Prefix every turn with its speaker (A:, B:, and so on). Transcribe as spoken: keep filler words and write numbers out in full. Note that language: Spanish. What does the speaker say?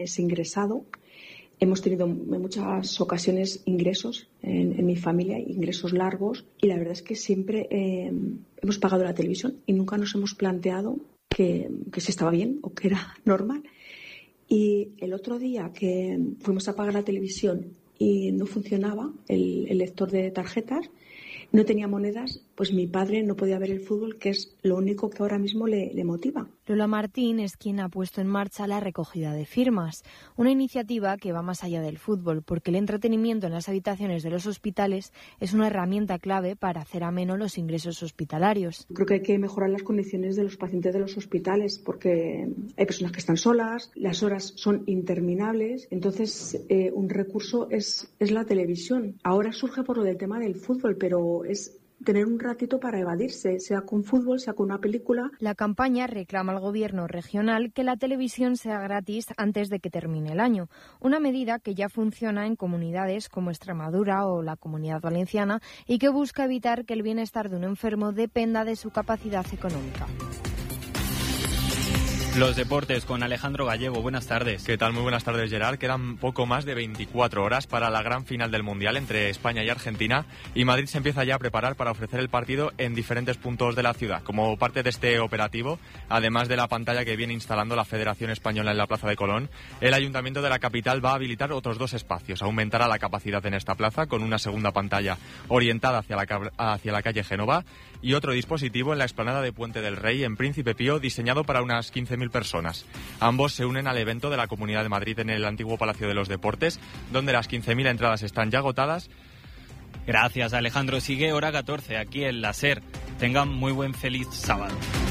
A: Es ingresado. Hemos tenido en muchas ocasiones ingresos en, en mi familia, ingresos largos, y la verdad es que siempre eh, hemos pagado la televisión y nunca nos hemos planteado que, que si estaba bien o que era normal. Y el otro día que fuimos a pagar la televisión y no funcionaba el, el lector de tarjetas, no tenía monedas, pues mi padre no podía ver el fútbol, que es lo único que ahora mismo le, le motiva.
B: Lola Martín es quien ha puesto en marcha la recogida de firmas, una iniciativa que va más allá del fútbol, porque el entretenimiento en las habitaciones de los hospitales es una herramienta clave para hacer ameno los ingresos hospitalarios.
A: Creo que hay que mejorar las condiciones de los pacientes de los hospitales, porque hay personas que están solas, las horas son interminables, entonces eh, un recurso es, es la televisión. Ahora surge por lo del tema del fútbol, pero es tener un ratito para evadirse, sea con fútbol, sea con una película.
B: La campaña reclama al gobierno regional que la televisión sea gratis antes de que termine el año, una medida que ya funciona en comunidades como Extremadura o la Comunidad Valenciana y que busca evitar que el bienestar de un enfermo dependa de su capacidad económica.
C: Los deportes con Alejandro Gallego. Buenas tardes.
D: ¿Qué tal? Muy buenas tardes, Gerard. Quedan poco más de veinticuatro horas para la gran final del Mundial entre España y Argentina, y Madrid se empieza ya a preparar para ofrecer el partido en diferentes puntos de la ciudad. Como parte de este operativo, además de la pantalla que viene instalando la Federación Española en la Plaza de Colón, el Ayuntamiento de la capital va a habilitar otros dos espacios. Aumentará la capacidad en esta plaza con una segunda pantalla orientada hacia la, hacia la calle Génova y otro dispositivo en la explanada de Puente del Rey en Príncipe Pío, diseñado para unas quince mil personas. Ambos se unen al evento de la Comunidad de Madrid en el antiguo Palacio de los Deportes, donde las quince mil entradas están ya agotadas.
C: Gracias, Alejandro. Sigue hora catorce aquí en la SER. Tengan muy buen feliz sábado.